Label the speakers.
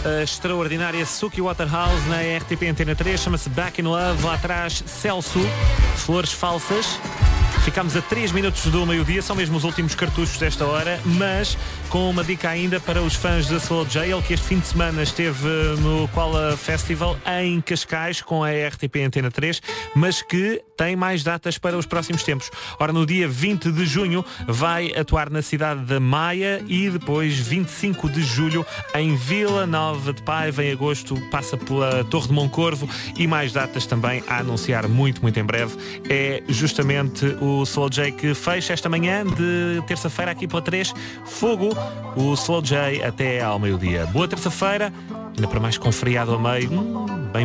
Speaker 1: a extraordinária Suki Waterhouse na RTP Antena 3, chama-se Back in Love. Lá atrás, Celso, Flores Falsas. Ficámos a 3 minutos do meio-dia, são mesmo os últimos cartuchos desta hora, mas com uma dica ainda para os fãs da Slow J, ele que este fim de semana esteve no Koala Festival em Cascais com a RTP Antena 3, mas que tem mais datas para os próximos tempos. Ora, no dia 20 de junho vai atuar na cidade da Maia e depois 25 de julho em Vila Nova de Paiva. Em agosto passa pela Torre de Moncorvo e mais datas também a anunciar muito em breve. É justamente o Slow J que fecha esta manhã de terça-feira aqui pela 3. Fogo, o Slow J até ao meio-dia. Boa terça-feira, ainda para mais com feriado a meio. Bem